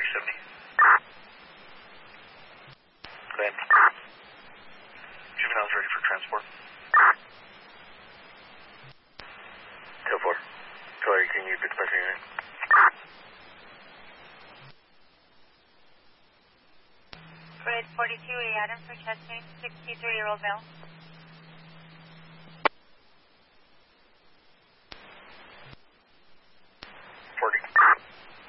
270. Go ahead. Juvenile's ready for transport. 204. Sorry, can you dispatch your unit? Bridge 42, A Adam for chest pain, 63-year-old male.